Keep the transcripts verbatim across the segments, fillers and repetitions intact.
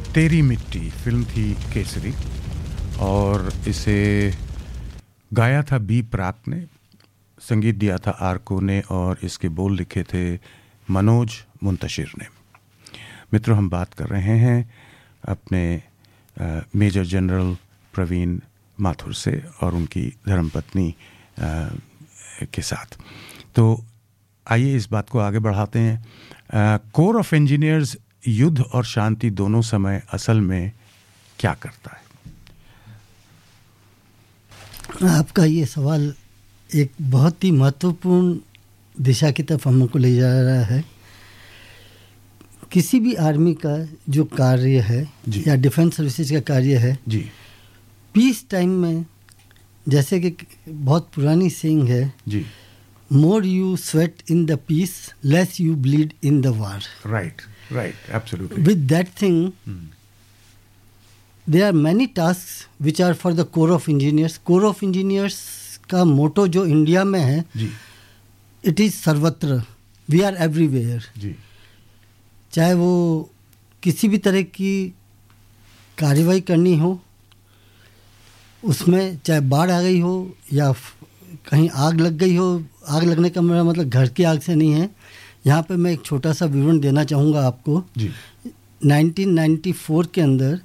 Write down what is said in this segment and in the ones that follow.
तेरी मिट्टी फिल्म थी केसरी और इसे गाया था बी प्राक ने, संगीत दिया था आरको ने और इसके बोल लिखे थे मनोज मुंतशिर ने। मित्रों, हम बात कर रहे हैं अपने आ, मेजर जनरल प्रवीण माथुर से और उनकी धर्मपत्नी के साथ। तो आइए इस बात को आगे बढ़ाते हैं। कोर ऑफ इंजीनियर्स युद्ध और शांति दोनों समय असल में क्या करता है? आपका ये सवाल एक बहुत ही महत्वपूर्ण दिशा की तरफ हमको ले जा रहा है। किसी भी आर्मी का जो कार्य है या डिफेंस सर्विसेज का कार्य है जी, पीस टाइम में, जैसे कि बहुत पुरानी सेइंग है जी, more you sweat in the piece less you bleed in the war. Right right absolutely. With that thing there are many task which are for the core of engineers. Core of engineers का मोटो जो India में है जी, it is सर्वत्र, we are everywhere. जी, चाहे वो किसी भी तरह की कार्रवाई करनी हो, उसमें चाहे बाढ़ आ गई हो या कहीं आग लग गई हो। आग लगने का मेरा मतलब घर की आग से नहीं है। यहाँ पे मैं एक छोटा सा विवरण देना चाहूँगा आपको जी। नाइनटीन नाइंटी फोर के अंदर,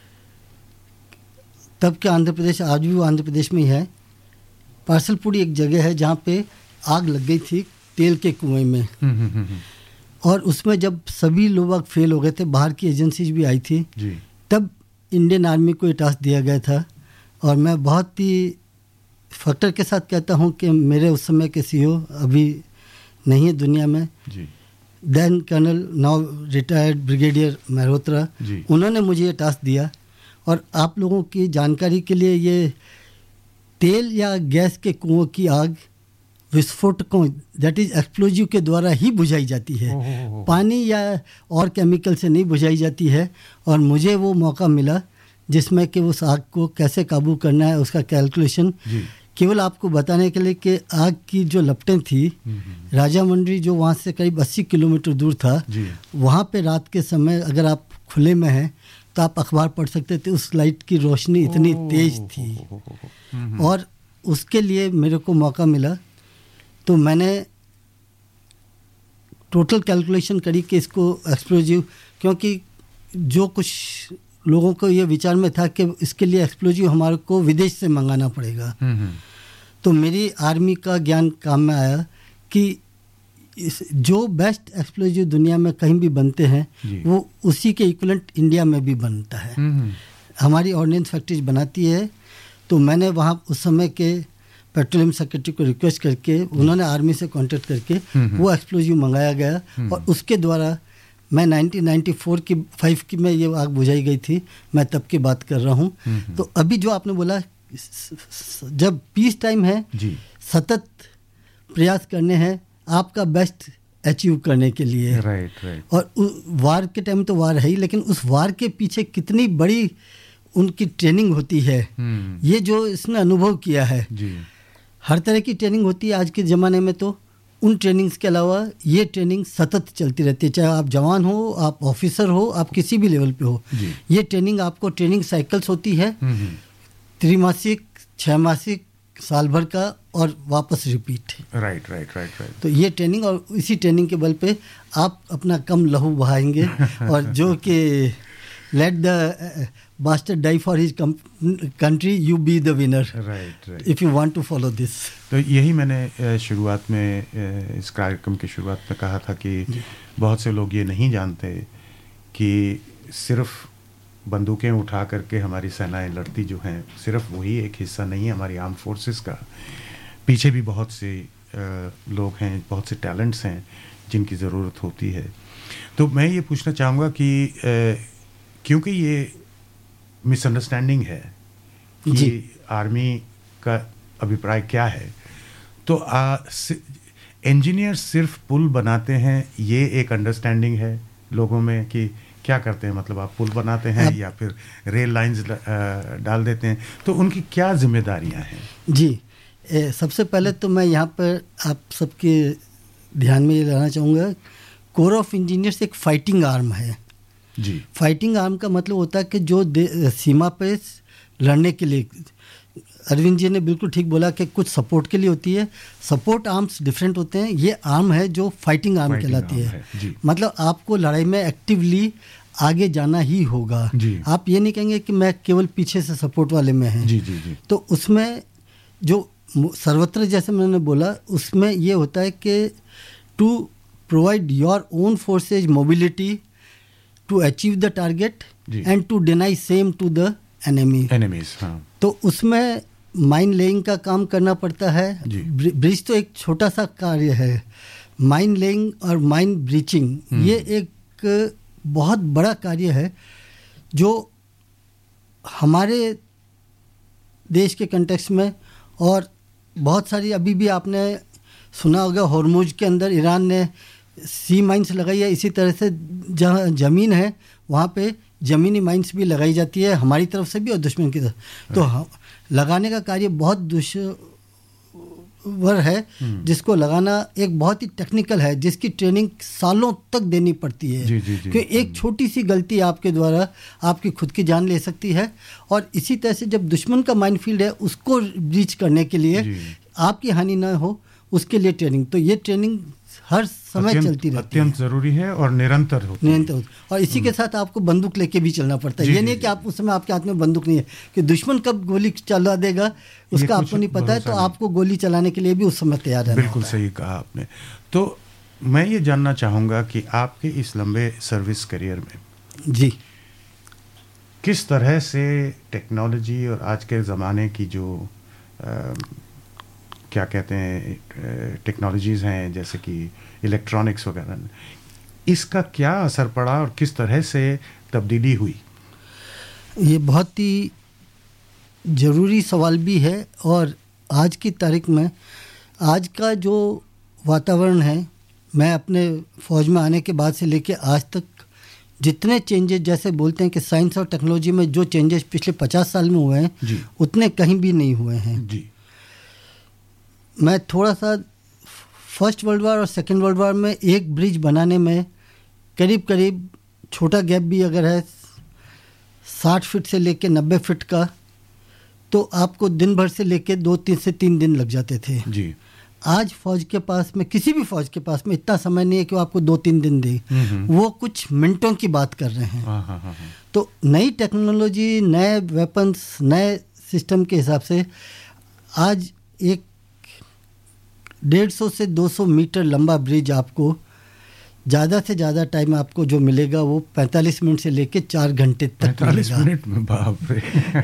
तब के आंध्र प्रदेश, आज भी वो आंध्र प्रदेश में ही है, पार्सलपुरी एक जगह है जहाँ पे आग लग गई थी तेल के कुएं में। हम्म, हम्म, हम्म, और उसमें जब सभी लोग फेल हो गए थे, बाहर की एजेंसीज भी आई थी जी, तब इंडियन आर्मी को ये टास्क दिया गया था। और मैं बहुत ही फख्र के साथ कहता हूँ कि मेरे उस समय के सीईओ अभी नहीं है दुनिया में, जी, then colonel now retired brigadier Malhotra, जी। उन्होंने मुझे ये टास्क दिया। और आप लोगों की जानकारी के लिए, ये तेल या गैस के कुओं की आग विस्फोटकों, दैट इज एक्सप्लोजिव के द्वारा ही बुझाई जाती है। ओ, ओ, ओ, पानी या और केमिकल से नहीं बुझाई जाती है। और मुझे वो मौका मिला जिसमें कि उस आग को कैसे काबू करना है, उसका कैलकुलेशन, केवल आपको बताने के लिए कि आग की जो लपटें थी, राजामंड्री जो वहाँ से करीब अस्सी किलोमीटर दूर था, वहाँ पे रात के समय अगर आप खुले में हैं तो आप अखबार पढ़ सकते थे। उस लाइट की रोशनी इतनी तेज थी और उसके लिए मेरे को मौका मिला। तो मैंने टोटल कैलकुलेशन करी कि इसको एक्सप्लोजिव, क्योंकि जो कुछ लोगों को ये विचार में था कि इसके लिए एक्सप्लोजिव हमारे को विदेश से मंगाना पड़ेगा। तो मेरी आर्मी का ज्ञान काम में आया कि इस जो बेस्ट एक्सप्लोजिव दुनिया में कहीं भी बनते हैं वो उसी के इक्वलेंट इंडिया में भी बनता है। हमारी ऑर्डिनेंस फैक्ट्रीज बनाती है। तो मैंने वहाँ उस समय के पेट्रोलियम सेक्रेटरी को रिक्वेस्ट करके, उन्होंने आर्मी से कांटेक्ट करके वो एक्सप्लोजिव मंगाया गया और उसके द्वारा मैं नाइनटीन नाइंटी फोर की फाइव की में ये आग बुझाई गई थी। मैं तब की बात कर रहा हूँ। तो अभी जो आपने बोला, जब पीस टाइम है, सतत प्रयास करने हैं आपका बेस्ट अचीव करने के लिए। Right right. और वार के टाइम तो वार है ही, लेकिन उस वार के पीछे कितनी बड़ी उनकी ट्रेनिंग होती है, ये जो इसने अनुभव किया है। जी। हर तरह की ट्रेनिंग होती है आज के ज़माने में, तो उन ट्रेनिंग्स के अलावा ये ट्रेनिंग सतत चलती रहती है। चाहे आप जवान हो, आप ऑफिसर हो, आप किसी भी लेवल पे हो, ये ट्रेनिंग आपको ट्रेनिंग साइकिल्स होती है, त्रिमासिक, छः मासिक, साल भर का और वापस repeat. Right right right right. तो ये ट्रेनिंग, और इसी ट्रेनिंग के बल पे आप अपना कम लहू बहाएंगे और जो कि let the bastard die for his country, you be the winner. Right, right. If you want to follow this. तो यही मैंने शुरुआत में, इस कार्यक्रम की शुरुआत में कहा था कि बहुत से लोग ये नहीं जानते कि सिर्फ बंदूकें उठा करके हमारी सेनाएं लड़ती जो हैं, सिर्फ वही एक हिस्सा नहीं है हमारी आर्म फोर्सेस का। पीछे भी बहुत से लोग हैं, बहुत से टैलेंट्स हैं जिनकी ज़रूरत होती है। तो मैं ये पूछना चाहूँगा कि क्योंकि ये मिसअंडरस्टैंडिंग है कि आर्मी का अभिप्राय क्या है, तो इंजीनियर सिर्फ पुल बनाते हैं, ये एक अंडरस्टैंडिंग है लोगों में कि क्या करते हैं, मतलब आप पुल बनाते हैं या फिर रेल लाइंस डाल देते हैं, तो उनकी क्या जिम्मेदारियां हैं? जी, ए, सबसे पहले तो मैं यहाँ पर आप सबके ध्यान में ये लाना चाहूँगा, कोर ऑफ इंजीनियर्स एक फाइटिंग आर्म है। जी। फाइटिंग आर्म का मतलब होता है कि जो सीमा पे लड़ने के लिए, अरविंद जी ने बिल्कुल ठीक बोला कि कुछ सपोर्ट के लिए होती है, सपोर्ट आर्म्स डिफरेंट होते हैं, ये आर्म है जो फाइटिंग आर्म कहलाती है, है। मतलब आपको लड़ाई में एक्टिवली आगे जाना ही होगा। आप ये नहीं कहेंगे कि मैं केवल पीछे से सपोर्ट वाले में हैं। जी, जी, जी। तो उसमें जो सर्वत्र जैसे मैंने बोला, उसमें ये होता है कि to provide your own forces mobility to achieve the target and to deny same to the enemy enemies. हाँ। तो उसमें माइन लेइंग का काम करना पड़ता है। ब्रिज तो एक छोटा सा कार्य है, माइन लेइंग और माइन ब्रीचिंग ये एक बहुत बड़ा कार्य है जो हमारे देश के कंटेक्स्ट में, और बहुत सारी अभी भी आपने सुना होगा हॉर्मुज के अंदर ईरान ने सी माइंस लगाई है, इसी तरह से जहाँ ज़मीन है वहाँ पे ज़मीनी माइंस भी लगाई जाती है हमारी तरफ से भी और दुश्मन की तरफ। तो लगाने का कार्य बहुत दुश्वर है, जिसको लगाना एक बहुत ही टेक्निकल है, जिसकी ट्रेनिंग सालों तक देनी पड़ती है। क्योंकि एक छोटी सी गलती आपके द्वारा आपकी खुद की जान ले सकती है। और इसी तरह से जब दुश्मन का माइनफील्ड है उसको ब्रीच करने के लिए, आपकी हानि ना हो उसके लिए ट्रेनिंग, तो ये ट्रेनिंग हर समय चलती रहती है, अत्यंत जरूरी है और निरंतर होती है। निरंतर होती है। और इसी के साथ आपको बंदूक लेके भी चलना पड़ता है। ये नहीं कि आप उस समय आपके हाथ में बंदूक नहीं है, कि दुश्मन कब गोली चला देगा उसका आपको नहीं पता है, तो आपको गोली चलाने के लिए भी उस समय तैयार रहना। बिल्कुल सही कहा आपने। तो मैं ये जानना चाहूँगा कि आपके इस लंबे सर्विस करियर में जी किस तरह से टेक्नोलॉजी और आज के ज़माने की जो आ, क्या कहते हैं टेक्नोलॉजीज़ हैं, जैसे कि इलेक्ट्रॉनिक्स वगैरह, इसका क्या असर पड़ा और किस तरह से तब्दीली हुई? ये बहुत ही ज़रूरी सवाल भी है। और आज की तारीख में आज का जो वातावरण है, मैं अपने फ़ौज में आने के बाद से लेके आज तक जितने चेंजेस, जैसे बोलते हैं कि साइंस और टेक्नोलॉजी में जो चेंजेस पिछले पचास साल में हुए हैं उतने कहीं भी नहीं हुए हैं जी। मैं थोड़ा सा फर्स्ट वर्ल्ड वार और सेकेंड वर्ल्ड वार में एक ब्रिज बनाने में करीब करीब, छोटा गैप भी अगर है साठ फीट से लेके नब्बे फीट का, तो आपको दिन भर से लेके दो तीन से तीन दिन लग जाते थे जी। आज फौज के पास में, किसी भी फौज के पास में इतना समय नहीं है कि वो आपको दो तीन दिन दे, वो कुछ मिनटों की बात कर रहे हैं। हाँ हाँ हाँ। तो नई टेक्नोलॉजी, नए वेपन्स, नए सिस्टम के हिसाब से आज एक डेढ़ सौ से दो सौ मीटर लंबा ब्रिज आपको ज़्यादा से ज़्यादा टाइम आपको जो मिलेगा वो पैंतालीस मिनट से लेके चार घंटे तक पैंतालीस मिनट में, बाप रे।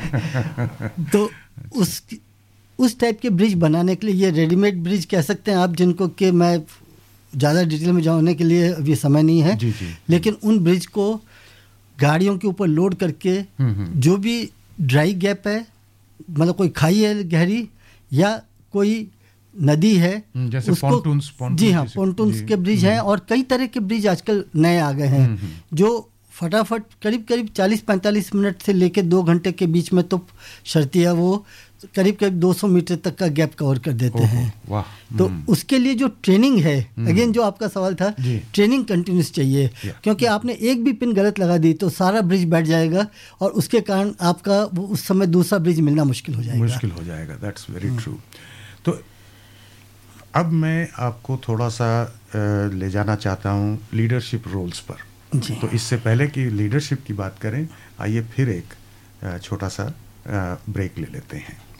तो उस उस टाइप के ब्रिज बनाने के लिए, ये रेडीमेड ब्रिज कह सकते हैं आप, जिनको कि मैं ज़्यादा डिटेल में जाने के लिए अभी समय नहीं है जी जी। लेकिन उन ब्रिज को गाड़ियों के ऊपर लोड करके, जो भी ड्राई गैप है, मतलब कोई खाई है गहरी या कोई नदी है, जैसे पॉन्टून्स, जी हाँ, पॉन्टून्स के ब्रिज हैं। और कई तरह के ब्रिज आजकल नए आ गए हैं जो फटाफट करीब करीब चालीस पैंतालीस मिनट से लेके दो घंटे के बीच में, तो शर्तिया वो करीब करीब दो सौ मीटर तक का गैप कवर कर देते हैं। वाह। तो उसके लिए जो ट्रेनिंग है, अगेन जो आपका सवाल था, ट्रेनिंग कंटिन्यूस चाहिए, क्योंकि आपने एक भी पिन गलत लगा दी तो सारा ब्रिज बैठ जाएगा और उसके कारण आपका उस समय दूसरा ब्रिज मिलना मुश्किल हो जाएगा मुश्किल हो जाएगा दैट्स वेरी ट्रू। तो अब मैं आपको थोड़ा सा ले जाना चाहता हूँ लीडरशिप रोल्स पर। तो इससे पहले कि लीडरशिप की बात करें, आइए फिर एक छोटा सा ब्रेक ले लेते हैं।